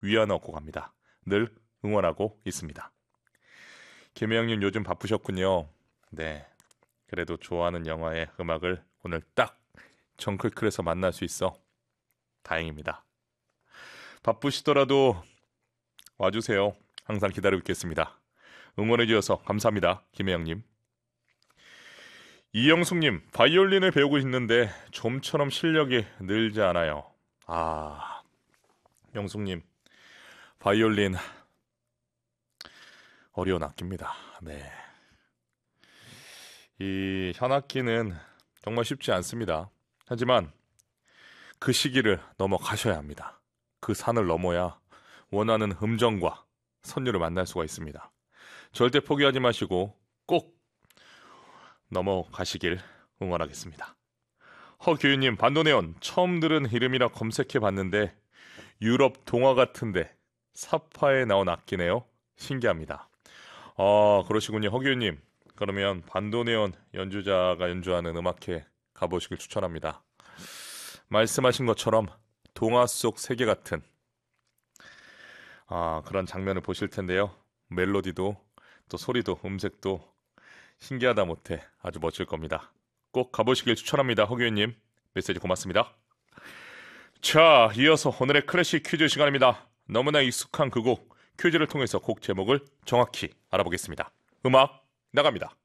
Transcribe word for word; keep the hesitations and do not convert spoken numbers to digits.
위안얻고 갑니다. 늘 응원하고 있습니다. 김혜영님 요즘 바쁘셨군요. 네, 그래도 좋아하는 영화의 음악을 오늘 딱 정클클에서 만날 수 있어 다행입니다. 바쁘시더라도 와주세요. 항상 기다리고 있겠습니다. 응원해 주셔서 감사합니다. 김혜영님. 이영숙님, 바이올린을 배우고 있는데 좀처럼 실력이 늘지 않아요. 아, 영숙님, 바이올린 어려운 악기입니다. 네, 이 현악기는 정말 쉽지 않습니다. 하지만 그 시기를 넘어가셔야 합니다. 그 산을 넘어야 원하는 음정과 선율을 만날 수가 있습니다. 절대 포기하지 마시고 꼭 넘어가시길 응원하겠습니다. 허규희님, 반도네온 처음 들은 이름이라 검색해봤는데 유럽 동화 같은데 사파에 나온 악기네요. 신기합니다. 아, 그러시군요. 허규희님, 그러면 반도네온 연주자가 연주하는 음악회 가보시길 추천합니다. 말씀하신 것처럼 동화 속 세계 같은 아, 그런 장면을 보실 텐데요. 멜로디도 또 소리도 음색도 신기하다 못해 아주 멋질 겁니다. 꼭 가보시길 추천합니다. 허규현님, 메시지 고맙습니다. 자, 이어서 오늘의 클래식 퀴즈 시간입니다. 너무나 익숙한 그 곡 퀴즈를 통해서 곡 제목을 정확히 알아보겠습니다. 음악 나갑니다.